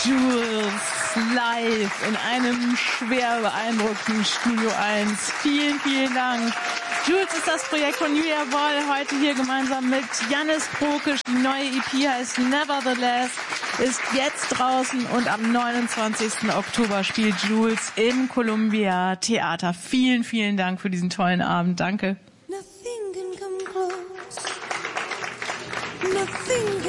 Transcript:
Jules live in einem schwer beeindruckten Studio 1. Vielen, vielen Dank. Jules ist das Projekt von Julia Woll, heute hier gemeinsam mit Jannis Prokisch. Die neue EP heißt Nevertheless, ist jetzt draußen und am 29. Oktober spielt Jules im Columbia Theater. Vielen, vielen Dank für diesen tollen Abend. Danke.